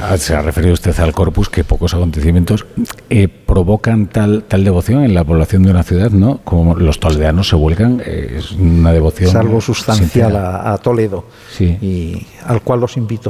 se ha referido usted al Corpus, que pocos acontecimientos provocan tal devoción en la población de una ciudad, ¿no? Como los toledanos se vuelcan, es una devoción. Es algo sustancial sincera a Toledo, sí. y al cual los invito